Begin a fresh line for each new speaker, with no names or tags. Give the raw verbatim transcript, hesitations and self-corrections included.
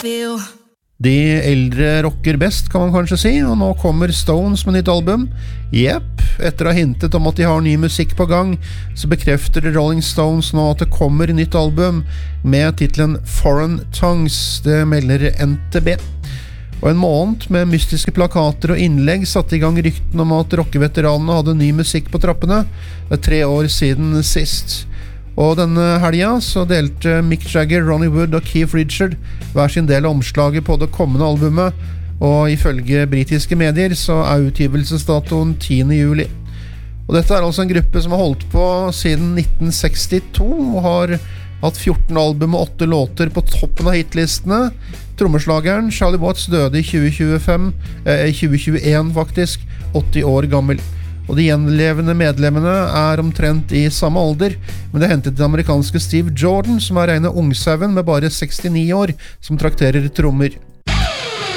feel.
De eldre rocker best, kan man kanskje si, og nå kommer Stones med nytt album. Jepp, etter å ha hintet om at de har ny musikk på gang, så bekrefter Rolling Stones nå at det kommer nytt album med titlen Foreign Tongues, det melder N T B. Og en måned med mystiske plakater og innlegg satte i gang rykten om at rockeveteranene hadde ny musikk på trappene. Det er tre år siden sist. Og denne helga så delte Mick Jagger, Ronnie Wood og Keith Richards hver sin del av omslaget på det kommende albumet, og ifølge britiske medier så er utgivelsesdatoen tiende juli. Og dette er altså en gruppe som har holdt på siden nitten sekstito og har hatt fjorten album og åtte låter på toppen av hitlistene. Trommeslageren Charlie Watts døde i tjue tjuefem, eh, tjue tjueen faktisk, åtti år gammel. Og de gjenlevende medlemmene er omtrent i samme alder, men det hentet den amerikanske Steve Jordan, som er en av ungsauen med bare sekstini år, som trakterer trommer.